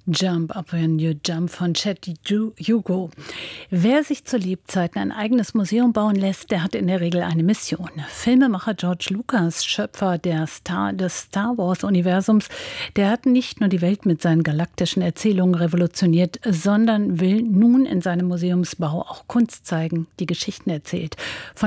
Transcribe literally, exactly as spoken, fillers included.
Jump Up When You Jump von Chet Hugo. Wer sich zu Lebzeiten ein eigenes Museum bauen lässt, der hat in der Regel eine Mission. Filmemacher George Lucas, Schöpfer der Star, des Star Wars-Universums, der hat nicht nur die Welt mit seinen galaktischen Erzählungen revolutioniert, sondern will nun in seinem Museumsbau auch Kunst zeigen, die Geschichten erzählt. Von